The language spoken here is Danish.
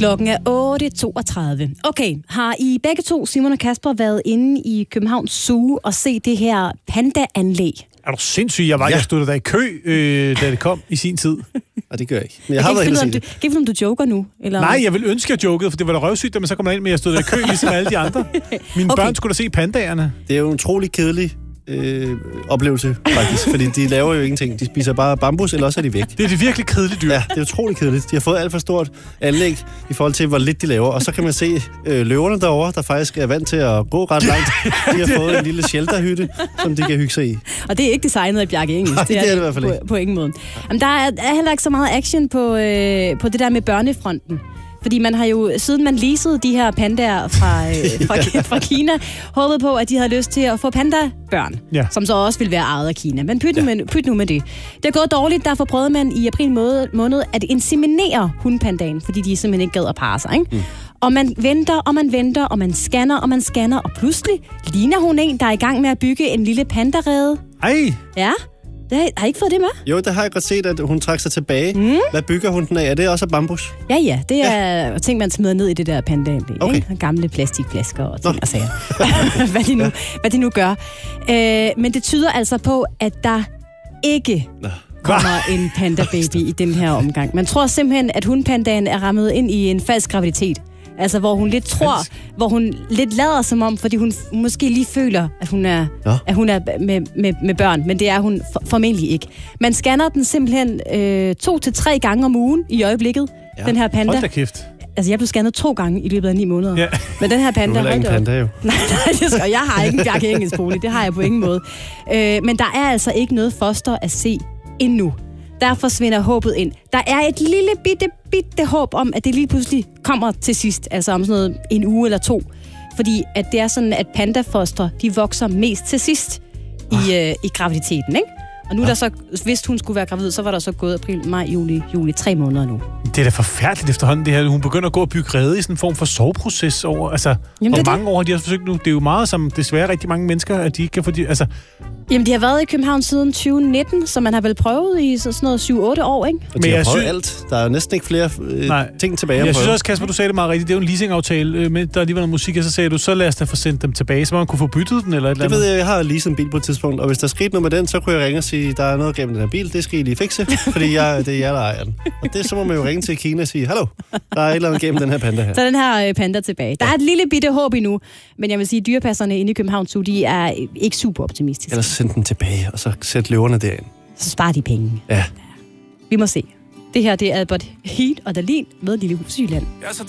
Klokken er 8.32. Okay, har I begge to, Simon og Kasper, været inde i Københavns Zoo og set det her panda-anlæg? Er du sindssyg? Jeg stod der i kø, da det kom i sin tid. Og det gør jeg ikke. Men jeg har været inde og set det. Kan ikke finde, om du joker nu? Eller? Nej, jeg vil ønske, at jeg jokede, for det var da røvsygt, da man så kom ind, men jeg stod der i kø, ligesom alle de andre. Mine børn skulle da se pandaerne. Det er jo en utrolig kedelig oplevelse, faktisk. Fordi de laver jo ingenting. De spiser bare bambus, eller også er de væk. Det er det virkelig kedelige dyr. Ja, det er utrolig kedeligt. De har fået alt for stort anlæg i forhold til, hvor lidt de laver. Og så kan man se løverne derovre, der faktisk er vant til at gå ret langt. De har fået en lille shelterhytte, som de kan hygge sig i. Og det er ikke designet af Bjarke Ingels. Nej, det er det i hvert fald ikke. På ingen måde. Jamen, der er heller ikke så meget action på det der med børnefronten. Fordi man har jo, siden man leasede de her pandaer fra Kina, håbet på, at de havde lyst til at få pandabørn, som så også ville være ejet af Kina. Men pyt nu med det. Det er gået dårligt, derfor prøvede man i april måned at inseminere hundpandaen, fordi de simpelthen ikke gad at parre sig, ikke? Mm. Og man venter, og man venter, og man scanner, og pludselig ligner hun en, der er i gang med at bygge en lille pandarede. Ej! Ja. Har I ikke fået det med? Jo, der har jeg godt set, at hun trækker sig tilbage. Mm. Hvad bygger hun den af? Er det også af bambus? Ja, det er ting, man smider ned i det der pandaanlæg. Okay. Gamle plastikflasker og ting og sager. hvad de nu gør. Men det tyder altså på, at der ikke kommer en panda-baby i den her omgang. Man tror simpelthen, at hundpandaen er rammet ind i en falsk graviditet. Altså, hvor hun lidt lader som om, fordi hun måske lige føler, at hun er med børn, men det er hun formentlig ikke. Man scanner den simpelthen 2 til 3 gange om ugen i øjeblikket, den her panda. Hold da kæft. Altså, jeg blev scannet 2 gange i løbet af 9 måneder. Ja. Men den her panda... Du er ikke en panda, jo. Nej, jeg har ikke en Bjarke Ingels bolig. Det har jeg på ingen måde. Men der er altså ikke noget foster at se endnu. Der forsvinder håbet ind. Der er et lille bitte håb om, at det lige pludselig kommer til sidst, altså om sådan noget en uge eller 2. Fordi at det er sådan, at pandafoster, de vokser mest til sidst i graviditeten, ikke? Og nu er der så, hvis hun skulle være gravid, så var der så gået april, maj, juli 3 måneder nu. Det er da forfærdeligt efterhånden, det her. Hun begynder at gå og bygge rede i sådan en form for soveproces over, altså, hvor mange år har de også forsøgt nu? Det er jo meget, som desværre rigtig mange mennesker, at de ikke kan få de, altså... Jamen, de har været i København siden 2019, så man har vel prøvet i sådan noget 7-8 år, ikke? Og de har prøvet alt. Der er jo næsten ikke flere ting tilbage at prøve. Jeg synes også, Kasper, du sagde det meget rigtigt. Det er jo en leasingaftale, men der lige var noget musik, og så sagde du, så lad os da få sendt dem tilbage, så man kunne få byttet den eller et eller andet. Det ved jeg har leaset en bil på et tidspunkt, og hvis der skete noget med den, så kunne jeg ringe og sige, der er noget gennem den her bil, det skal I lige fikse, fordi det er jeg, der ejer den. Og det så må man jo ringe til Kina og sige, hallo, der er et eller andet gennem den her panda her. Så den her panda tilbage. Der er et lille bitte håb endnu, men jeg vil sige, dyrepasserne inde i København Zoo, de er ikke super optimistiske. Ellers send den tilbage, og så sæt løverne derind. Så sparer de penge. Ja. Vi må se. Det her, det er Albert Heat og Dalin med Lille Hus i Jylland.